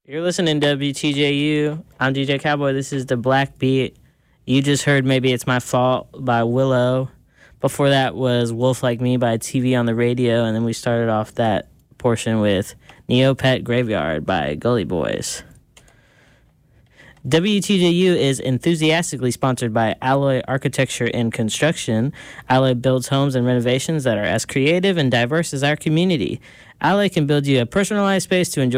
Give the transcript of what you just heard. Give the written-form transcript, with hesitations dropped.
You're listening to WTJU. I'm DJ Cowboy. This is the Black Beat. You just heard Maybe It's My Fault by Willow. Before that was Wolf Like Me by TV on the Radio. And then we started off that portion with Neopet Graveyard by Gully Boys. WTJU is enthusiastically sponsored by Alloy Architecture and Construction. Alloy builds homes and renovations that are as creative and diverse as our community. Alloy can build you a personalized space to enjoy